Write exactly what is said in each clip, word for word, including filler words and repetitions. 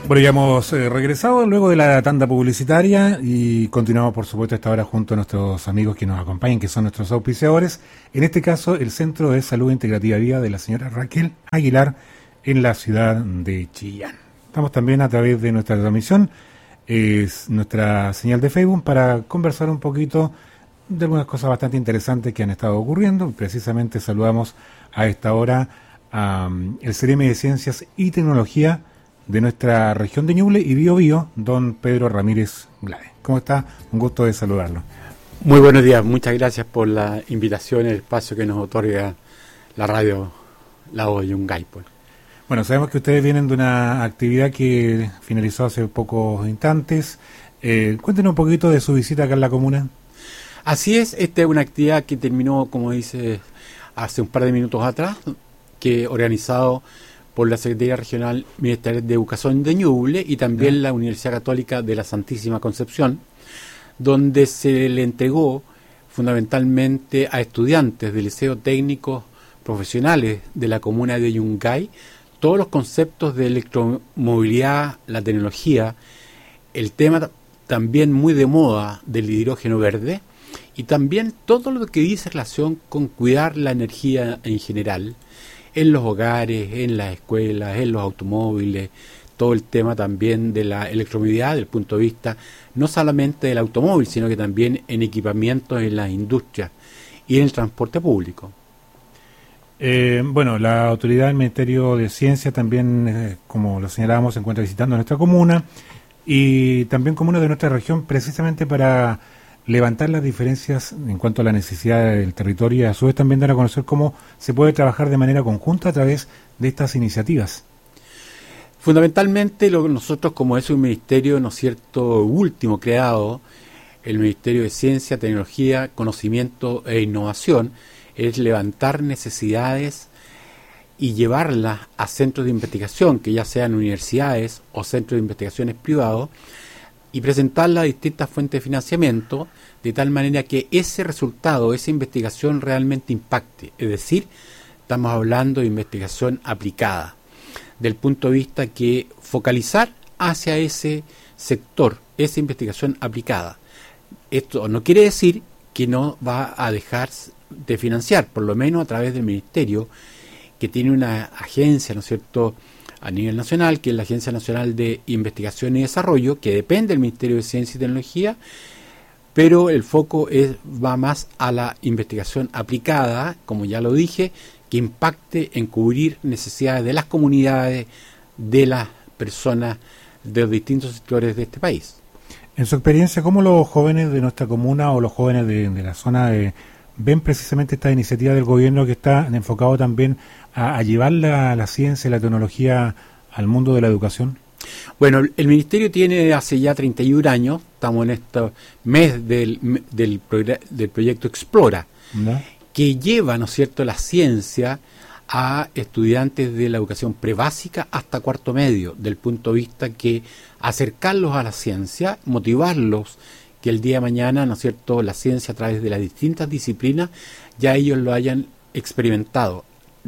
Bueno, ya hemos eh, regresado luego de la tanda publicitaria y continuamos, por supuesto, esta hora junto a nuestros amigos que nos acompañan, que son nuestros auspiciadores. En este caso, el Centro de Salud Integrativa Vida de la señora Raquel Aguilar en la ciudad de Chillán. Estamos también a través de nuestra transmisión, es nuestra señal de Facebook, para conversar un poquito de algunas cosas bastante interesantes que han estado ocurriendo. Precisamente saludamos a esta hora al C R M de Ciencias y Tecnología de nuestra región de Ñuble y Bío Bío, don Pedro Ramírez Glade. ¿Cómo está? Un gusto de saludarlo. Muy buenos días, muchas gracias por la invitación, el espacio que nos otorga la radio La Voz de Yungay. Pues. Bueno, sabemos que ustedes vienen de una actividad que finalizó hace pocos instantes. Eh, cuéntenos un poquito de su visita acá en la comuna. Así es, esta es una actividad que terminó, como dice, hace un par de minutos atrás, que organizado por la Secretaría Regional Ministerial de Educación de Ñuble y también ¿sí? la Universidad Católica de la Santísima Concepción, donde se le entregó fundamentalmente a estudiantes de liceos técnicos profesionales de la comuna de Yungay todos los conceptos de electromovilidad, la tecnología, el tema también muy de moda del hidrógeno verde y también todo lo que dice relación con cuidar la energía en general, en los hogares, en las escuelas, en los automóviles, todo el tema también de la electromovilidad desde el punto de vista no solamente del automóvil, sino que también en equipamientos en las industrias y en el transporte público. Eh, bueno, la autoridad del Ministerio de Ciencia también, eh, como lo señalábamos, se encuentra visitando nuestra comuna y también comunas de nuestra región precisamente para levantar las diferencias en cuanto a la necesidad del territorio y a su vez también dar a conocer cómo se puede trabajar de manera conjunta a través de estas iniciativas. Fundamentalmente, lo que nosotros, como es un ministerio, ¿no es cierto?, último creado, el Ministerio de Ciencia, Tecnología, Conocimiento e Innovación, es levantar necesidades y llevarlas a centros de investigación, que ya sean universidades o centros de investigaciones privados, y presentarla a distintas fuentes de financiamiento, de tal manera que ese resultado, esa investigación realmente impacte. Es decir, estamos hablando de investigación aplicada, del punto de vista que focalizar hacia ese sector, esa investigación aplicada. Esto no quiere decir que no va a dejar de financiar, por lo menos a través del Ministerio, que tiene una agencia, ¿no es cierto?, a nivel nacional, que es la Agencia Nacional de Investigación y Desarrollo, que depende del Ministerio de Ciencia y Tecnología, pero el foco es, va más a la investigación aplicada, como ya lo dije, que impacte en cubrir necesidades de las comunidades, de las personas de los distintos sectores de este país. En su experiencia, ¿cómo los jóvenes de nuestra comuna o los jóvenes de, de la zona de, ven precisamente esta iniciativa del gobierno que está enfocado también a, a llevar la, la ciencia y la tecnología al mundo de la educación? Bueno, el Ministerio tiene hace ya treinta y un años, estamos en este mes del, del, del proyecto Explora, ¿no?, que lleva, ¿no es cierto?, la ciencia a estudiantes de la educación prebásica hasta cuarto medio, del punto de vista que acercarlos a la ciencia, motivarlos, que el día de mañana, ¿no es cierto?, la ciencia a través de las distintas disciplinas, ya ellos lo hayan experimentado.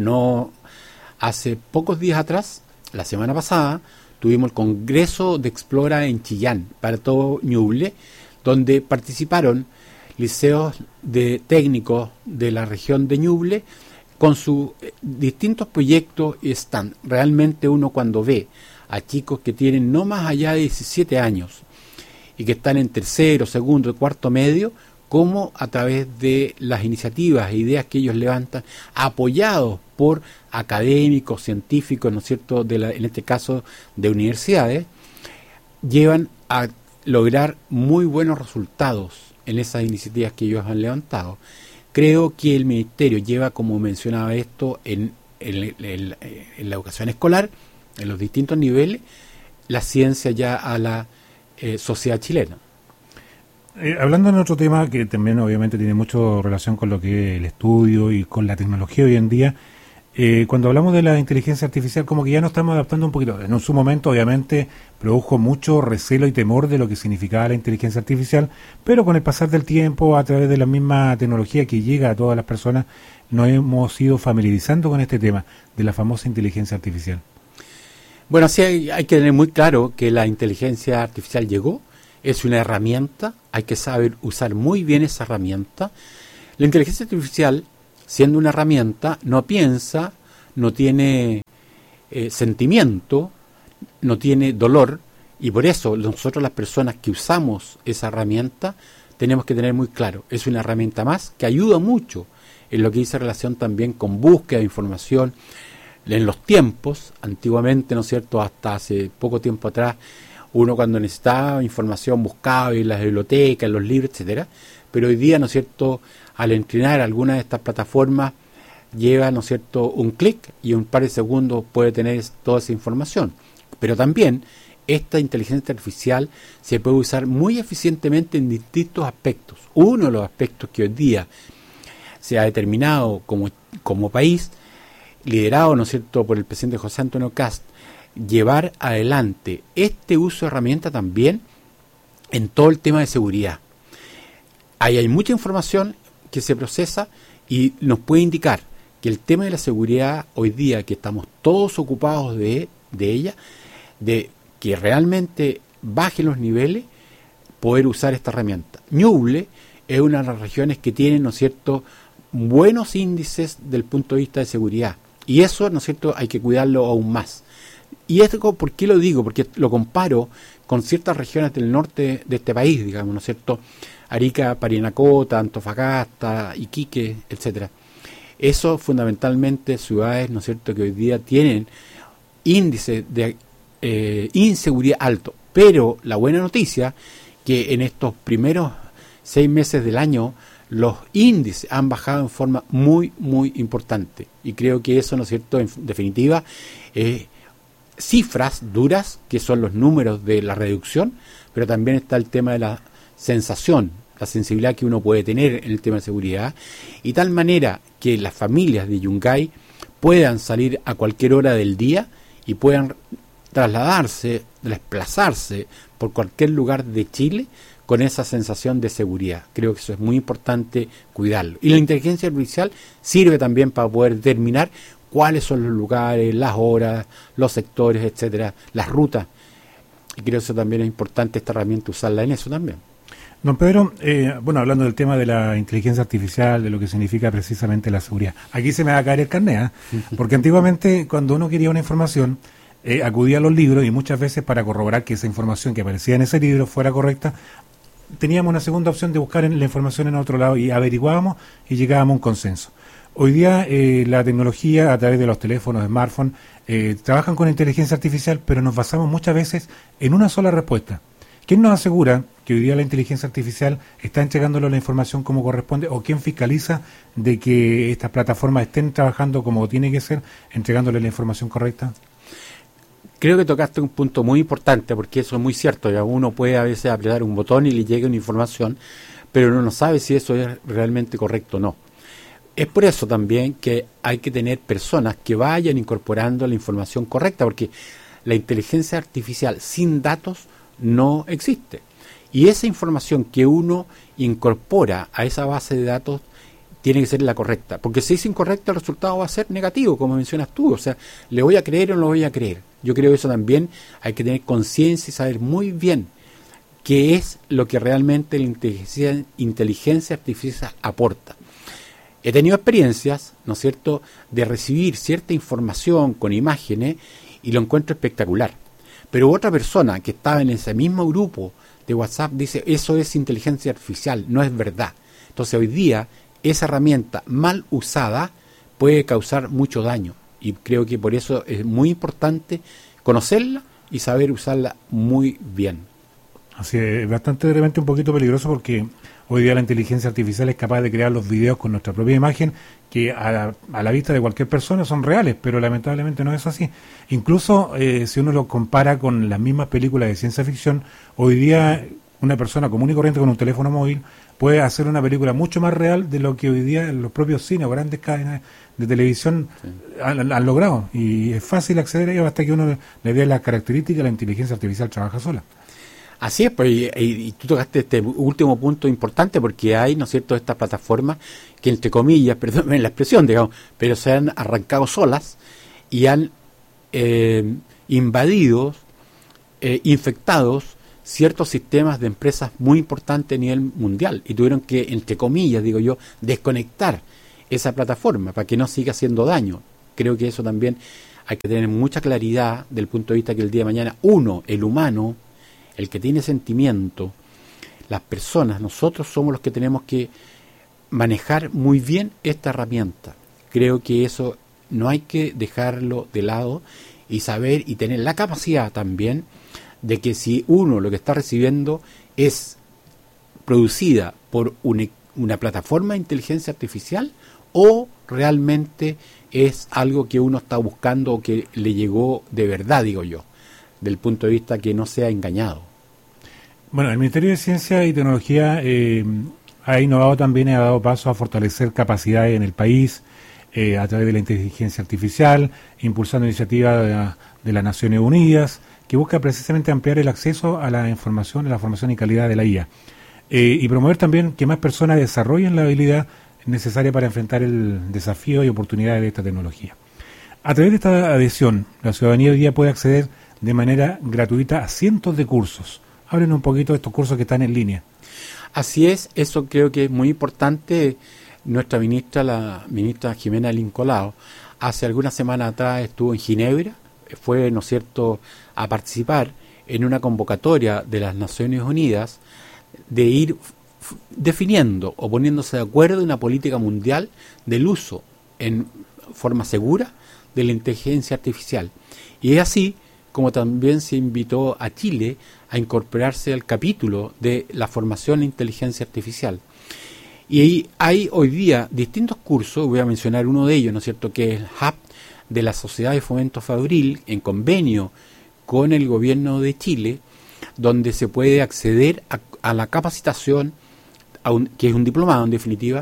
No hace pocos días atrás, la semana pasada, tuvimos el Congreso de Explora en Chillán, para todo Ñuble, donde participaron liceos de técnicos de la región de Ñuble con sus eh, distintos proyectos y están. Realmente uno cuando ve a chicos que tienen no más allá de diecisiete años y que están en tercero, segundo y cuarto medio, como a través de las iniciativas e ideas que ellos levantan, apoyados por académicos, científicos, ¿no es cierto?, de la, en este caso de universidades, llevan a lograr muy buenos resultados en esas iniciativas que ellos han levantado. Creo que el Ministerio lleva, como mencionaba esto, en, en, en, en la educación escolar, en los distintos niveles, la ciencia ya a la eh, sociedad chilena. Eh, hablando de otro tema que también obviamente tiene mucho relación con lo que es el estudio y con la tecnología hoy en día, eh, cuando hablamos de la inteligencia artificial como que ya nos estamos adaptando un poquito. En su momento obviamente produjo mucho recelo y temor de lo que significaba la inteligencia artificial, pero con el pasar del tiempo, a través de la misma tecnología que llega a todas las personas, nos hemos ido familiarizando con este tema de la famosa inteligencia artificial. Bueno, sí hay, hay que tener muy claro que la inteligencia artificial llegó, es una herramienta, hay que saber usar muy bien esa herramienta. La inteligencia artificial, siendo una herramienta, no piensa, no tiene eh, sentimiento, no tiene dolor, y por eso nosotros las personas que usamos esa herramienta tenemos que tener muy claro, es una herramienta más que ayuda mucho en lo que dice relación también con búsqueda de información. En los tiempos, antiguamente, ¿no es cierto?, hasta hace poco tiempo atrás, uno cuando necesitaba información buscaba en las bibliotecas, en los libros, etcétera, pero hoy día, ¿no es cierto?, al entrenar alguna de estas plataformas, lleva, ¿no es cierto?, un clic y en un par de segundos puede tener toda esa información. Pero también esta inteligencia artificial se puede usar muy eficientemente en distintos aspectos. Uno de los aspectos que hoy día se ha determinado como, como país, liderado, ¿no es cierto?, por el presidente José Antonio Kast, llevar adelante este uso de herramienta también en todo el tema de seguridad. Ahí hay mucha información que se procesa y nos puede indicar que el tema de la seguridad hoy día, que estamos todos ocupados de, de ella, de que realmente bajen los niveles, poder usar esta herramienta. Ñuble es una de las regiones que tiene, ¿no es cierto?, buenos índices del punto de vista de seguridad. Y eso, ¿no es cierto?, hay que cuidarlo aún más. Y esto, ¿por qué lo digo? Porque lo comparo con ciertas regiones del norte de este país, digamos, ¿no es cierto?, Arica, Parinacota, Antofagasta, Iquique, etcétera. Eso fundamentalmente ciudades, ¿no es cierto?, que hoy día tienen índices de eh, inseguridad alto. Pero la buena noticia, que en estos primeros seis meses del año, los índices han bajado en forma muy, muy importante. Y creo que eso, ¿no es cierto?, en definitiva, eh, cifras duras, que son los números de la reducción, pero también está el tema de la sensación, la sensibilidad que uno puede tener en el tema de seguridad, y tal manera que las familias de Yungay puedan salir a cualquier hora del día y puedan trasladarse, desplazarse por cualquier lugar de Chile con esa sensación de seguridad. Creo que eso es muy importante cuidarlo. Y la inteligencia artificial sirve también para poder determinar cuáles son los lugares, las horas, los sectores, etcétera, las rutas. Y creo que eso también es importante, esta herramienta, usarla en eso también. Don Pedro, eh, bueno, hablando del tema de la inteligencia artificial, de lo que significa precisamente la seguridad, aquí se me va a caer el carnet, ¿eh? Porque antiguamente cuando uno quería una información, eh, acudía a los libros y muchas veces para corroborar que esa información que aparecía en ese libro fuera correcta, teníamos una segunda opción de buscar en la información en otro lado y averiguábamos y llegábamos a un consenso. Hoy día eh, la tecnología a través de los teléfonos, smartphones, eh, trabajan con inteligencia artificial, pero nos basamos muchas veces en una sola respuesta. ¿Quién nos asegura que hoy día la inteligencia artificial está entregándole la información como corresponde, o quién fiscaliza de que estas plataformas estén trabajando como tiene que ser, entregándole la información correcta? Creo que tocaste un punto muy importante, porque eso es muy cierto. Ya uno puede a veces apretar un botón y le llega una información, pero uno no sabe si eso es realmente correcto o no. Es por eso también que hay que tener personas que vayan incorporando la información correcta, porque la inteligencia artificial sin datos no existe. Y esa información que uno incorpora a esa base de datos tiene que ser la correcta, porque si es incorrecta el resultado va a ser negativo, como mencionas tú. O sea, ¿le voy a creer o no lo voy a creer? Yo creo que eso también hay que tener conciencia y saber muy bien qué es lo que realmente la inteligencia, inteligencia artificial aporta. He tenido experiencias, ¿no es cierto?, de recibir cierta información con imágenes y lo encuentro espectacular. Pero otra persona que estaba en ese mismo grupo de WhatsApp dice, eso es inteligencia artificial, no es verdad. Entonces hoy día esa herramienta mal usada puede causar mucho daño, y creo que por eso es muy importante conocerla y saber usarla muy bien. Así es, bastante de repente un poquito peligroso, porque hoy día la inteligencia artificial es capaz de crear los videos con nuestra propia imagen que a la, a la vista de cualquier persona son reales, pero lamentablemente no es así. Incluso eh, si uno lo compara con las mismas películas de ciencia ficción, hoy día una persona común y corriente con un teléfono móvil puede hacer una película mucho más real de lo que hoy día los propios cines o grandes cadenas de televisión sí. han, han logrado. Y es fácil acceder a ello hasta que uno le dé las características, la inteligencia artificial trabaja sola. Así es, pues, y, y, y tú tocaste este último punto importante, porque hay, ¿no es cierto?, estas plataformas que, entre comillas, perdón la expresión, digamos, pero se han arrancado solas y han eh, invadidos, eh, infectados ciertos sistemas de empresas muy importantes a nivel mundial y tuvieron que, entre comillas, digo yo, desconectar esa plataforma para que no siga haciendo daño. Creo que eso también hay que tener mucha claridad del punto de vista que el día de mañana uno, el humano, el que tiene sentimiento, las personas, nosotros somos los que tenemos que manejar muy bien esta herramienta. Creo que eso no hay que dejarlo de lado y saber y tener la capacidad también de que si uno lo que está recibiendo es producida por una, una plataforma de inteligencia artificial o realmente es algo que uno está buscando o que le llegó de verdad, digo yo, del punto de vista que no sea engañado. Bueno, el Ministerio de Ciencia y Tecnología eh, ha innovado también y ha dado paso a fortalecer capacidades en el país eh, a través de la inteligencia artificial, impulsando iniciativas de, la, de las Naciones Unidas, que busca precisamente ampliar el acceso a la información, a la formación y calidad de la I A. Eh, y promover también que más personas desarrollen la habilidad necesaria para enfrentar el desafío y oportunidades de esta tecnología. A través de esta adhesión, la ciudadanía hoy día puede acceder de manera gratuita a cientos de cursos. Háblenos un poquito de estos cursos que están en línea. Así es, eso creo que es muy importante. Nuestra ministra, la ministra Jimena Lincolao, hace algunas semanas atrás estuvo en Ginebra, fue, ¿no es cierto?, a participar en una convocatoria de las Naciones Unidas de ir f- definiendo o poniéndose de acuerdo en una política mundial del uso en forma segura de la inteligencia artificial. Y es así como también se invitó a Chile a incorporarse al capítulo de la formación en inteligencia artificial. Y ahí hay hoy día distintos cursos, voy a mencionar uno de ellos, ¿no es cierto?, que es el Hub de la Sociedad de Fomento Fabril, en convenio con el gobierno de Chile, donde se puede acceder a, a la capacitación, a un, que es un diplomado en definitiva,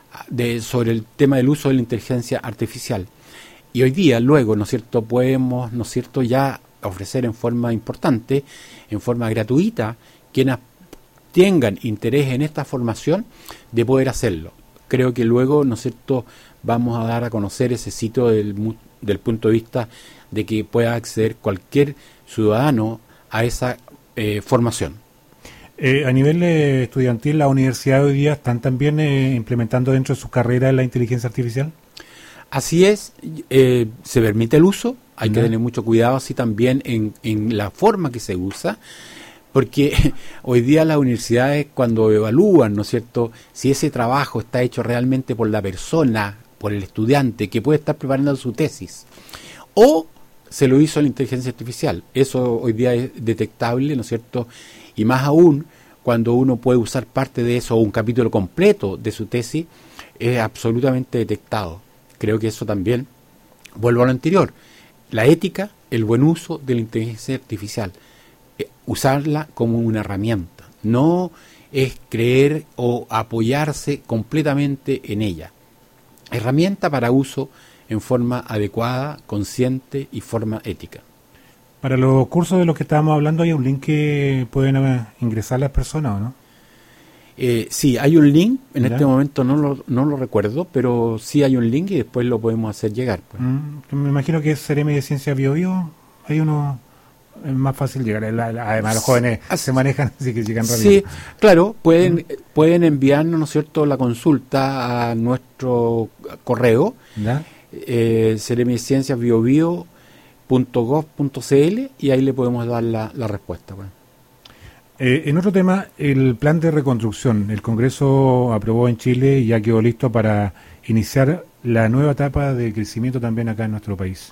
de, sobre el tema del uso de la inteligencia artificial. Y hoy día, luego, ¿no es cierto?, podemos, ¿no es cierto?, ya ofrecer en forma importante, en forma gratuita, quienes tengan interés en esta formación, de poder hacerlo. Creo que luego, ¿no es cierto?, vamos a dar a conocer ese sitio del, del punto de vista de que pueda acceder cualquier ciudadano a esa eh, formación. Eh, a nivel eh, estudiantil, ¿las universidades hoy día están también eh, implementando dentro de sus carreras la inteligencia artificial? Así es, eh, se permite el uso, hay ¿No? que tener mucho cuidado así también en, en la forma que se usa, porque hoy día las universidades cuando evalúan, ¿no es cierto?, si ese trabajo está hecho realmente por la persona, por el estudiante que puede estar preparando su tesis, o se lo hizo la inteligencia artificial. Eso hoy día es detectable, ¿no es cierto?, y más aún cuando uno puede usar parte de eso o un capítulo completo de su tesis, es absolutamente detectado. Creo que eso también, vuelvo a lo anterior, la ética, el buen uso de la inteligencia artificial, eh, usarla como una herramienta, no es creer o apoyarse completamente en ella. Herramienta para uso en forma adecuada, consciente y forma ética. Para los cursos de los que estábamos hablando, ¿hay un link que pueden uh, ingresar las personas o no? Eh, sí, hay un link, en ¿Ya? este momento no lo, no lo recuerdo, pero sí hay un link y después lo podemos hacer llegar. Pues. Mm, me imagino que es Seremi de Ciencia Bio Bio, hay uno, es más fácil llegar, la, la, además los jóvenes Así, se manejan, así que llegan rápido. Sí, claro, pueden, ¿Mm? pueden enviarnos, ¿no es cierto?, la consulta a nuestro correo, ¿Ya? eh, seremicienciasbiobio punto gov punto cl, y ahí le podemos dar la, la respuesta. Pues. Eh, en otro tema, el plan de reconstrucción. El Congreso aprobó en Chile y ya quedó listo para iniciar la nueva etapa de crecimiento también acá en nuestro país.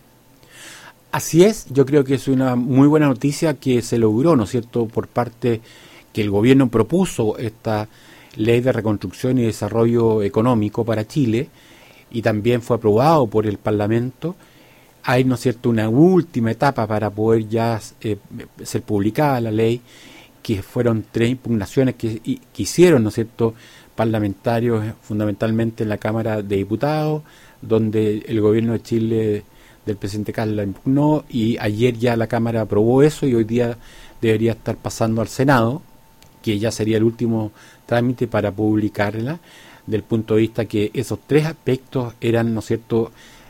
Así es, yo creo que es una muy buena noticia que se logró, ¿no es cierto?, por parte que el gobierno propuso esta ley de reconstrucción y desarrollo económico para Chile y también fue aprobado por el Parlamento. Hay, ¿no es cierto?, una última etapa para poder ya eh, ser publicada la ley, que fueron tres impugnaciones que, y, que hicieron, ¿no es cierto?, parlamentarios fundamentalmente en la Cámara de Diputados, donde el gobierno de Chile del presidente Carlos la impugnó y ayer ya la Cámara aprobó eso y hoy día debería estar pasando al Senado, que ya sería el último trámite para publicarla, del punto de vista que esos tres aspectos eran, ¿no es cierto?,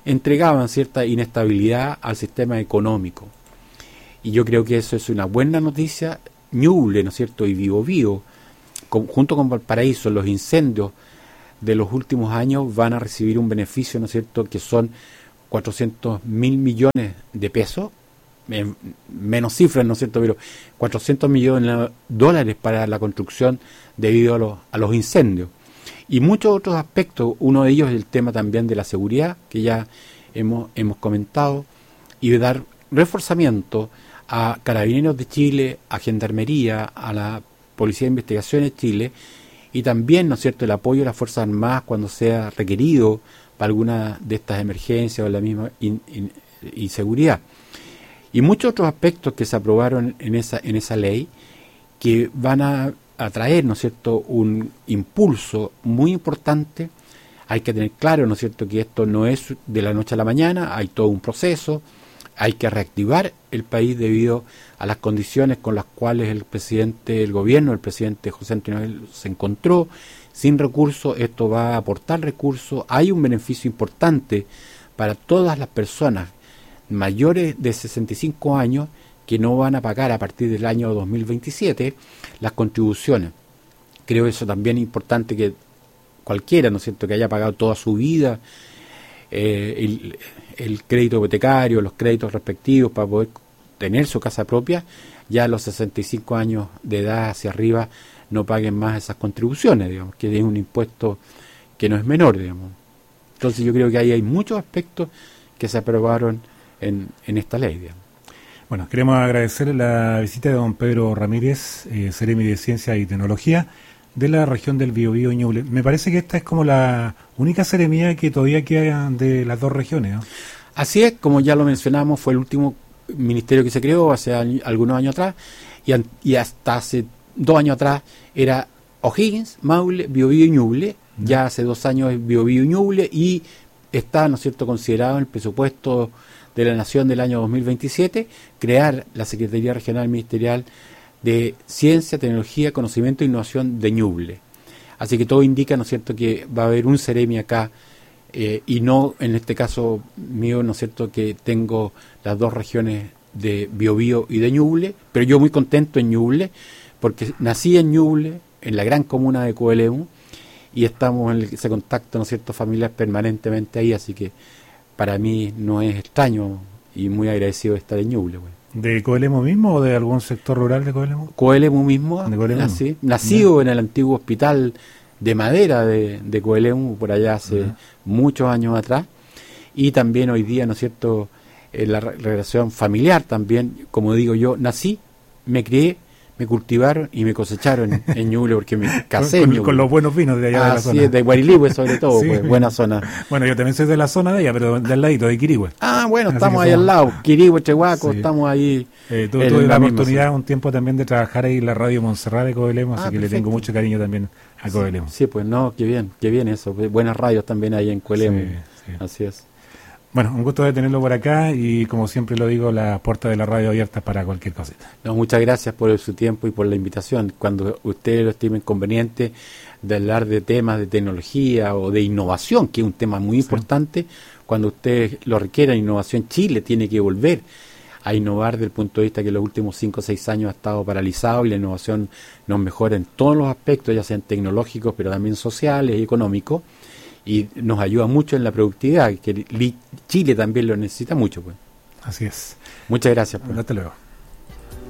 entregaban cierta inestabilidad al sistema económico. Y yo creo que eso es una buena noticia. Ñuble, ¿no es cierto?, y Biobío, con, junto con Valparaíso, los incendios de los últimos años van a recibir un beneficio, ¿no es cierto?, que son cuatrocientos mil millones de pesos, eh, menos cifras, ¿no es cierto?, pero cuatrocientos millones de dólares para la construcción debido a los, a los incendios. Y muchos otros aspectos, uno de ellos es el tema también de la seguridad, que ya hemos, hemos comentado, y de dar reforzamiento a Carabineros de Chile, a Gendarmería, a la Policía de Investigaciones de Chile, y también, ¿no es cierto?, el apoyo de las Fuerzas Armadas cuando sea requerido para alguna de estas emergencias o la misma in, in, inseguridad. Y muchos otros aspectos que se aprobaron en esa, en esa ley que van a, a traer, ¿no es cierto?, un impulso muy importante. Hay que tener claro, ¿no es cierto?, que esto no es de la noche a la mañana, hay todo un proceso. Hay que reactivar el país debido a las condiciones con las cuales el presidente, el gobierno, el presidente José Antonio se encontró sin recursos. Esto va a aportar recursos. Hay un beneficio importante para todas las personas mayores de sesenta y cinco años que no van a pagar a partir del año dos mil veintisiete las contribuciones. Creo eso también importante, que cualquiera, ¿no es cierto?, que haya pagado toda su vida eh, el, el crédito hipotecario, los créditos respectivos para poder tener su casa propia, ya a los sesenta y cinco años de edad hacia arriba no paguen más esas contribuciones, digamos, que es un impuesto que no es menor, digamos. Entonces yo creo que ahí hay muchos aspectos que se aprobaron en, en esta ley, digamos. Bueno, queremos agradecer la visita de don Pedro Ramírez, eh, Seremi de Ciencia y Tecnología de la región del Biobío y Ñuble. Me parece que esta es como la única seremía que todavía queda de las dos regiones, ¿no? Así es, como ya lo mencionamos, fue el último ministerio que se creó hace año, algunos años atrás, y, an, y hasta hace dos años atrás era O'Higgins, Maule, Biobío y Ñuble. ¿Mm? Ya hace dos años es Biobío y Ñuble, y está, ¿no es cierto?, considerado en el presupuesto de la Nación del año dos mil veintisiete crear la Secretaría Regional Ministerial de Ciencia, Tecnología, Conocimiento e Innovación de Ñuble. Así que todo indica, ¿no es cierto?, que va a haber un Seremi acá, eh, y no, en este caso mío, ¿no es cierto?, que tengo las dos regiones de Biobío y de Ñuble, pero yo muy contento en Ñuble, porque nací en Ñuble, en la gran comuna de Coelemu, y estamos en ese contacto, ¿no es cierto?, familiar permanentemente ahí, así que para mí no es extraño y muy agradecido de estar en Ñuble, güey. ¿De Coelemu mismo o de algún sector rural de Coelemu? Coelemu mismo, de Coelemu. Nací, nacido yeah. en el antiguo hospital de madera de, de Coelemu, por allá hace uh-huh. muchos años atrás, y también hoy día, ¿no es cierto?, en la relación familiar también, como digo yo, nací, me crié, me cultivaron y me cosecharon en Ñuble, porque me casé con, en con los buenos vinos de allá ah, de la zona. Sí, de Guarilihue sobre todo, sí. Pues, buena zona. Bueno, yo también soy de la zona de ella, pero del ladito, de Quirihue. Ah, bueno, así estamos ahí somos... al lado, Quirihue, Chehuaco, sí. Estamos ahí. Eh, tuve tuve la oportunidad un tiempo también de trabajar ahí en la radio Montserrat de Coelemu, así ah, que perfecto. Le tengo mucho cariño también a Coelemu. Sí, sí, pues no, qué bien, qué bien eso, buenas radios también ahí en Coelemu, sí, sí. Así es. Bueno, un gusto de tenerlo por acá y como siempre lo digo, las puertas de la radio abiertas para cualquier cosita. No, muchas gracias por su tiempo y por la invitación. Cuando ustedes lo estimen conveniente de hablar de temas de tecnología o de innovación, que es un tema muy importante, sí. Cuando ustedes lo requieran, innovación, Chile tiene que volver a innovar desde el punto de vista que los últimos cinco o seis años ha estado paralizado y la innovación nos mejora en todos los aspectos, ya sean tecnológicos, pero también sociales y económicos. Y nos ayuda mucho en la productividad, que Chile también lo necesita mucho, pues. Así es. Muchas gracias. Pues. Hasta luego.